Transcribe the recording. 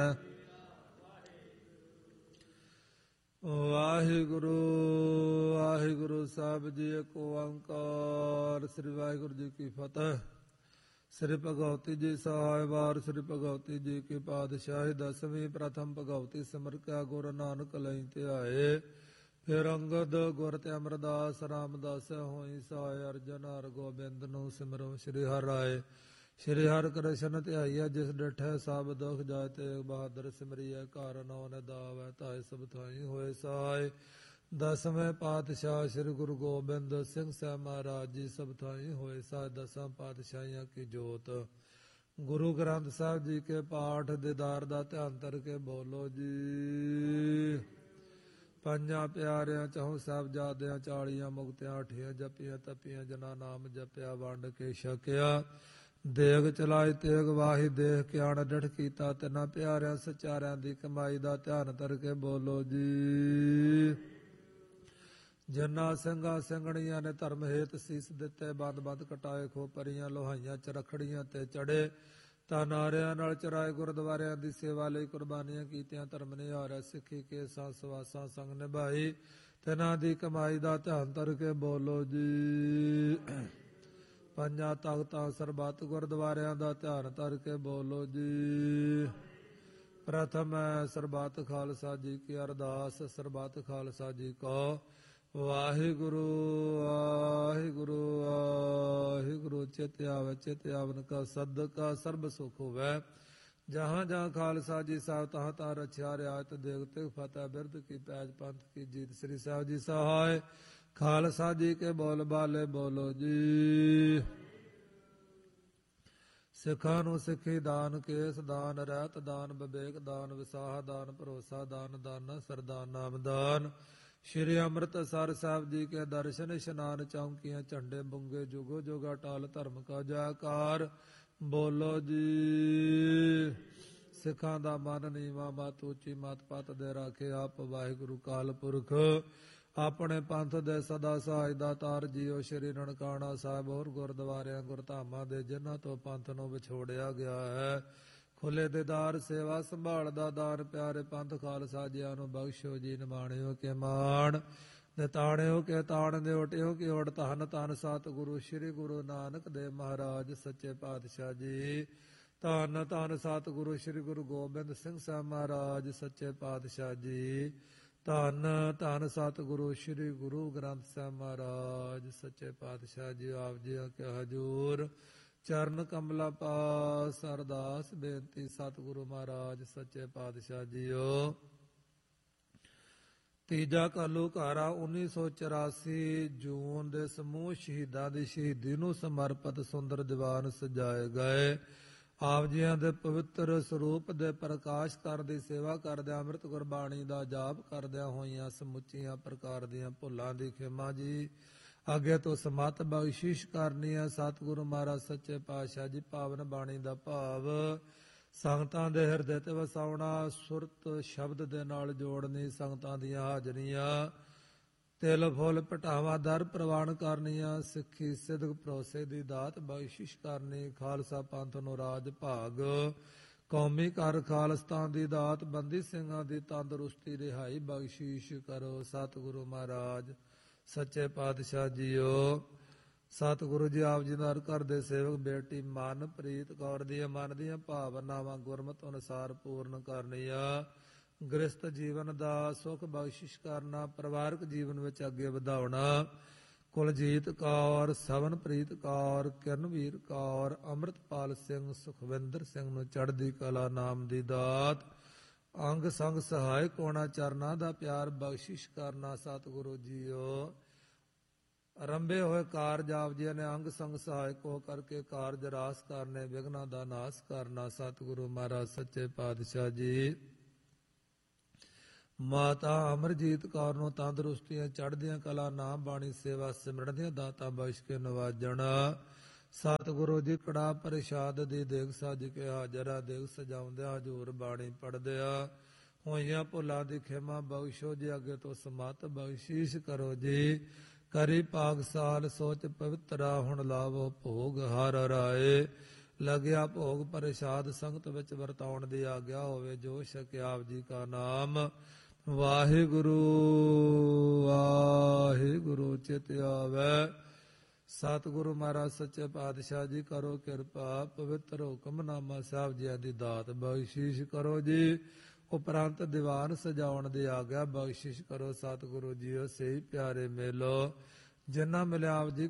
ਵਾਹਿਗੁਰੂ ਵਾਹਿਗੁਰੂ ਸਾਹਿਬ ਜੀ। ਏਕ ਓੰਕਾਰ ਸ੍ਰੀ ਵਾਹਿਗੁਰੂ ਜੀ ਕੀ ਫਤਿਹ। ਸ੍ਰੀ ਭਗਵਤੀ ਜੀ ਸਹਾਇ ਵਾਰ। ਸ੍ਰੀ ਭਗਵਤੀ ਜੀ ਕੀ ਪਾਤਸ਼ਾਹੀ ਦਸਵੀਂ। ਪ੍ਰਥਮ ਭਗਵਤੀ ਸਿਮਰਕਿਆ ਗੁਰ ਨਾਨਕ ਲਈ ਧਿਆਏ। ਫਿਰ ਅੰਗਦ ਗੁਰ ਤੇ ਅਮਰਦਾਸ ਰਾਮਦਾਸ ਹੋਈ ਸਹਾਇ। ਅਰਜਨ ਹਰ ਗੋਬਿੰਦ ਨੂੰ ਸਿਮਰੋ ਸ੍ਰੀ ਹਰਿ ਰਾਏ। ਸ਼੍ਰੀ ਹਰਿ ਕ੍ਰਿਸ਼ਨ ਧਿਆਈਆ ਜਿਸ ਡਿਠੈ ਸਭ ਦੁਖ ਜਾਇ। ਤੇਗ ਬਹਾਦਰ ਸਿਮਰਿਐ ਘਰ ਨੌ ਨਿਦਾਵੈ ਧਾਇ ਸਭ ਥਾਈ ਹੋਏ ਸਹਾਇ। ਦਸਵੇਂ ਪਾਤਸ਼ਾਹ ਸ੍ਰੀ ਗੁਰੂ ਗੋਬਿੰਦ ਸਿੰਘ ਸਾਹਿਬ ਮਹਾਰਾਜ ਜੀ ਸਭ ਥਾਈ ਹੋਏ ਸਹਾਇ। ਦਸਾਂ ਪਾਤਸ਼ਾਹੀਆਂ ਕੀ ਜੋਤ। ਗੁਰੂ ਗ੍ਰੰਥ ਸਾਹਿਬ ਜੀ ਕੇ ਪਾਠ ਦੀਦਾਰ ਦਾ ਧਿਆਨ ਧਰ ਕੇ ਬੋਲੋ ਜੀ। ਪੰਜਾਂ ਪਿਆਰਿਆਂ ਚਹੁ ਸਾਹਿਬਜ਼ਾਦਿਆਂ 40 ਮੁਕਤਿਆਂ 8 ਜਪੀਆਂ ਤਪੀਆਂ ਜਨਾ ਨਾਮ ਜਪਿਆ ਵੰਡ ਕੇ ਛਕਿਆ। ਦੇਗ ਚਲਾਈ ਤੇਗ ਵਾਹੀ ਦੇਖ ਕੇ ਆਣ ਡਿਠ ਕੀਤਾ। ਤਿੰਨਾਂ ਪਿਆਰਿਆਂ ਸਚਾਰਿਆਂ ਦੀ ਕਮਾਈ ਦਾ ਧਿਆਨ ਧਰ ਕੇ ਬੋਲੋ ਜੀ। ਜਿਨ੍ਹਾਂ ਸਿੰਘਾਂ ਸਿੰਘਣੀਆਂ ਨੇ ਧਰਮ ਹੇਤ ਸੀਸ ਦਿੱਤੇ। ਬੰਦ ਬੰਦ ਕਟਾਏ ਖੋਪਰੀਆਂ ਲੋਹਾਈਆਂ ਚਰਖੜੀਆਂ ਤੇ ਚੜੇ। ਤਾਂ ਨਾਰਿਆਂ ਨਾਲ ਚਰਾਏ ਗੁਰਦੁਆਰਿਆਂ ਦੀ ਸੇਵਾ ਲਈ ਕੁਰਬਾਨੀਆਂ ਕੀਤੀਆਂ। ਧਰਮ ਨਿਹਾਰਿਆ ਸਿੱਖੀ ਕੇ ਸਵਾਸਾਂ ਸੰਗ ਨਿਭਾਈ। ਤਿਨਾਂ ਦੀ ਕਮਾਈ ਦਾ ਧਿਆਨ ਧਰ ਕੇ ਬੋਲੋ ਜੀ। ਪੰਜਾਂ ਤਖਤਾਂ ਸਰਬੱਤ ਗੁਰਦੁਆਰਿਆਂ ਦਾ ਧਿਆਨ ਧਰ ਕੇ ਬੋਲੋ ਜੀ। ਪ੍ਰਥਮ ਹੈ ਸਰਬੱਤ ਖਾਲਸਾ ਜੀ ਕੀ ਅਰਦਾਸ। ਸਰਬੱਤ ਖਾਲਸਾ ਜੀ ਕੋ ਵਾਹਿਗੁਰੂ ਵਾਹਿਗੁਰੂ ਵਾਹਿਗੁਰੂ। ਚਿਤ ਆਵੈ ਚਿਤ ਆਵਨ ਕਾ ਸਦਕਾ ਸਰਬ ਸੁਖ ਹੋਵੈ। ਜਹਾਂ ਜਹਾਂ ਖਾਲਸਾ ਜੀ ਸਾਹਿਬ ਤਹਾਂ ਤਹਾਂ ਰਛਿਆ ਰਿਆਇਤ ਦੇਗ ਤੇ ਫਤਿਹ ਬਿਰਧ ਕੀ ਪੈਜ ਪੰਥ ਕੀ ਜੀਤ। ਸ੍ਰੀ ਸਾਹਿਬ ਜੀ ਸਹਾਇ। ਖਾਲਸਾ ਜੀ ਕੇ ਬੋਲ ਬਾਲੇ ਬੋਲੋ ਜੀ। ਸਿੱਖਾਂ ਨੂੰ ਸਿੱਖੀ ਦਾਨ ਕੇਸ ਦਾਨ ਰਹਿਤ ਦਾਨ ਵਿਵੇਕ ਦਾਨ ਵਿਸਾਹ ਦਾਨ ਭਰੋਸਾ ਦਾਨ ਦਾਨਾ ਸਰਦਾਨ ਨਾਮਦਾਨ। ਸ਼੍ਰੀ ਅੰਮ੍ਰਿਤਸਰ ਸਾਹਿਬ ਜੀ ਕੇ ਦਰਸ਼ਨ ਇਸ਼ਨਾਨ ਚੌਂਕੀਆਂ ਝੰਡੇ ਬੁੰਗੇ ਜੁਗੋ ਜੁਗਾ ਟਾਲ ਧਰਮ ਕਾ ਜੈਕਾਰ ਬੋਲੋ ਜੀ। ਸਿੱਖਾਂ ਦਾ ਮਨ ਨੀਵਾ ਮਤ ਉੱਚੀ ਮਤ ਪਤ ਦੇ ਰਾਖੇ ਆਪ ਵਾਹਿਗੁਰੂ ਕਾਲ ਪੁਰਖ। ਆਪਣੇ ਪੰਥ ਦੇ ਸਦਾ ਸਹਾਇ ਦਾਤਾਰ ਜੀਓ। ਸ਼੍ਰੀ ਨਨਕਾਣਾ ਸਾਹਿਬ ਹੋਰ ਗੁਰਦੁਆਰਿਆਂ ਗੁਰਧਾਮਾਂ ਦੇ ਜਿਨ੍ਹਾਂ ਤੋਂ ਪੰਥ ਨੂੰ ਵਿਛੋੜਿਆ ਗਿਆ ਹੈ। ਖੁੱਲੇ ਦੀਦਾਰ ਸੇਵਾ ਸੰਭਾਲ ਦਾ ਦਾਨ ਪਿਆਰੇ ਪੰਥ ਖਾਲਸਾ ਜੀਆਂ ਨੂੰ ਬਖਸ਼ੋ ਜੀ। ਨਿਮਾਣਿਓ ਕੇ ਮਾਣ ਨਿਤਾਣਿਓ ਕੇ ਤਾਣ ਨਿਉਟਿਓ ਕੀ ਓਟ। ਧੰਨ ਧੰਨ ਸਤਿਗੁਰੂ ਸ੍ਰੀ ਗੁਰੂ ਨਾਨਕ ਦੇਵ ਮਹਾਰਾਜ ਸੱਚੇ ਪਾਤਸ਼ਾਹ ਜੀ। ਧੰਨ ਧੰਨ ਸਤਿਗੁਰੂ ਸ੍ਰੀ ਗੁਰੂ ਗੋਬਿੰਦ ਸਿੰਘ ਸਾਹਿਬ ਮਹਾਰਾਜ ਸੱਚੇ ਪਾਤਸ਼ਾਹ ਜੀ। ਧੰਨ ਧੰਨ ਸਤਿਗੁਰੂ ਸ੍ਰੀ ਗੁਰੂ ਗ੍ਰੰਥ ਸਾਹਿਬ ਮਹਾਰਾਜ ਸੱਚੇ ਪਾਤਸ਼ਾਹ ਜੀ। ਆਪ ਜੀ ਕੇ ਹਜੂਰ ਚਰਨ ਕਮਲਾ ਪਾਸ ਅਰਦਾਸ ਬੇਨਤੀ। ਸਤਿਗੁਰੂ ਮਹਾਰਾਜ ਸੱਚੇ ਪਾਤਸ਼ਾਹ ਜੀਓ। ਤੀਜਾ ਘੱਲੂਘਾਰਾ 1984 ਜੂਨ ਦੇ ਸਮੂਹ ਸ਼ਹੀਦਾਂ ਦੀ ਸ਼ਹੀਦੀ ਨੂੰ ਸਮਰਪਿਤ ਸੁੰਦਰ ਦੀਵਾਨ ਸਜਾਏ ਗਏ। ਆਪ ਜੀਆਂ ਦੇ ਪਵਿੱਤਰ ਸਰੂਪ ਦੇ ਪ੍ਰਕਾਸ਼ ਕਰਨ ਦੀ ਸੇਵਾ ਕਰਦਿਆਂ ਅੰਮ੍ਰਿਤ ਗੁਰਬਾਣੀ ਦਾ ਜਾਪ ਕਰਦਿਆਂ ਹੋਈਆਂ ਸਮੁੱਚੀਆਂ ਪ੍ਰਕਾਰ ਦੀਆਂ ਭੁੱਲਾਂ ਦੀ ਖਿਮਾ ਜੀ। ਅੱਗੇ ਤੋਂ ਸਮਤ ਬਖਸ਼ਿਸ਼ ਕਰਨੀ ਹੈ। ਸਤਿਗੁਰੂ ਮਹਾਰਾਜ ਸੱਚੇ ਪਾਤਸ਼ਾਹ ਜੀ ਪਾਵਨ ਬਾਣੀ ਦਾ ਭਾਵ ਸੰਗਤਾਂ ਦੇ ਹਿਰਦੇ ਤੇ ਵਸਾਉਣਾ। ਸੁਰਤ ਸ਼ਬਦ ਦੇ ਨਾਲ ਜੋੜਨੀ। ਸੰਗਤਾਂ ਦੀਆਂ ਹਾਜ਼ਰੀਆਂ ਤਿਲ ਫੁੱਲ ਪਟਾਵਾ ਦਰ ਪ੍ਰਵਾਨ ਕਰਨੀਆਂ। ਸਿੱਖੀ ਸਿਦਕ ਭਰੋਸੇ ਦੀ ਦਾਤ ਬਖਸ਼ਿਸ਼ ਕਰਨੀ। ਖਾਲਸਾ ਪੰਥ ਨੂੰ ਰਾਜ ਭਾਗ ਕੌਮੀ ਘਰ ਖਾਲਸਤਾਨ ਦੀ ਦਾਤ। ਬੰਦੀ ਸਿੰਘਾਂ ਦੀ ਤੰਦਰੁਸਤੀ ਰਿਹਾਈ ਬਖਸ਼ਿਸ਼ ਕਰੋ। ਸਤਿਗੁਰੂ ਮਹਾਰਾਜ ਸੱਚੇ ਪਾਤਸ਼ਾਹ ਜੀਓ। ਸਤਿਗੁਰੂ ਜੀ ਆਪ ਜੀ ਨਾਲ ਘਰ ਦੇ ਸੇਵਕ ਬੇਟੀ ਮਨਪ੍ਰੀਤ ਕੌਰ ਦੀਆਂ ਮਨ ਦੀਆਂ ਭਾਵਨਾਵਾਂ ਗੁਰਮਤਿ ਅਨੁਸਾਰ ਪੂਰਨ ਕਰਨੀਆਂ। ਗ੍ਰਸਤ ਜੀਵਨ ਦਾ ਸੁਖ ਬਖਸ਼ਿਸ਼ ਕਰਨਾ। ਪਰਿਵਾਰਕ ਜੀਵਨ ਵਿੱਚ ਅੱਗੇ ਵਧਾਉਣਾ। ਕੁਲਜੀਤ ਕੌਰ ਸਵਨਪ੍ਰੀਤ ਕੌਰ ਕਿਰਨਵੀਰ ਕੌਰ ਅੰਮ੍ਰਿਤਪਾਲ ਸਿੰਘ ਸੁਖਵਿੰਦਰ ਸਿੰਘ ਨੂੰ ਚੜ੍ਹਦੀ ਕਲਾ ਨਾਮ ਦੀ ਦਾਤ। ਅੰਗ ਸੰਗ ਸਹਾਇਕ ਹੋਣਾ। ਚਰਨਾਂ ਦਾ ਪਿਆਰ ਬਖਸ਼ਿਸ਼ ਕਰਨਾ। ਸਤਿਗੁਰੂ ਜੀਓ ਆਰੰਭੇ ਹੋਏ ਕਾਰਜ ਆਪ ਜੀ ਨੇ ਅੰਗ ਸੰਗ ਸਹਾਇਕ ਹੋ ਕਰਕੇ ਕਾਰਜ ਰਾਸ ਕਰਨੇ। ਵਿਘਨਾਂ ਦਾ ਨਾਸ ਕਰਨਾ। ਸਤਿਗੁਰੂ ਮਹਾਰਾਜ ਸੱਚੇ ਪਾਤਸ਼ਾਹ ਜੀ। ਮਾਤਾ ਅਮਰਜੀਤ ਕੌਰ ਨੂੰ ਤੰਦਰੁਸਤੀਆਂ ਚੜ੍ਹਦੀਆਂ ਕਲਾ ਨਾਮ ਬਾਣੀ ਸੇਵਾ ਸਿਮਰਨ ਦੀਆਂ ਦਾਤਾਂ ਬਖਸ਼ ਕੇ ਨਵਾਜਣਾ। ਸਤਿਗੁਰੂ ਜੀ ਕੜਾ ਪ੍ਰਸ਼ਾਦ ਦੀ ਦੇਗ ਸਜ ਕੇ ਹਾਜ਼ਰਾ। ਦੇਗ ਸਜਾਉਂਦਿਆਂ ਹਜ਼ੂਰ ਬਾਣੀ ਪੜ੍ਹਦਿਆਂ ਹੋਈਆਂ ਭੁੱਲਾਂ ਦੀ ਖਿਮਾ ਬਖਸ਼ੋ ਜੀ। ਅੱਗੇ ਤੋਂ ਸਮਤ ਬਖਸ਼ਿਸ਼ ਕਰੋ ਜੀ। ਕਰੀ ਪਾਗਸਾਲ ਸੋਚ ਪਵਿੱਤਰਾ ਹੁਣ ਲਾਵੋ ਭੋਗ ਹਰ ਰਾਏ। ਲਗਿਆ ਭੋਗ ਪ੍ਰਸਾਦ ਸੰਗਤ ਵਿੱਚ ਵਰਤਾਉਣ ਦੀ ਆਗਿਆ ਹੋਵੇ। ਜੋ ਛਕਿਆ ਆਪ ਜੀ ਕਾ ਨਾਮ ਵਾਹਿਗੁਰੂ ਵਾਹਿਗੁਰੂ ਚਿਤ ਆਵੈ। ਸਤਿਗੁਰੂ ਮਹਾਰਾਜ ਸੱਚੇ ਪਾਤਸ਼ਾਹ ਜੀ ਕਰੋ ਕਿਰਪਾ। ਪਵਿੱਤਰ ਹੁਕਮਨਾਮਾ ਸਾਹਿਬ ਜੀ ਦੀ ਦਾਤ ਬਖਸ਼ਿਸ਼ ਕਰੋ ਜੀ। ਉਪਰੰਤ ਦੀਵਾਨ ਸਜਾਉਣ ਦੀ ਆਗਿਆ ਬਖਸ਼ਿਸ਼ ਕਰੋ। ਸਤਿਗੁਰੂ ਜੀਓ ਸਹੀ ਪਿਆਰੇ ਮੇਲੋ ਜਿਨ੍ਹਾਂ ਮਿਲਿਆ ਆਪ ਜੀ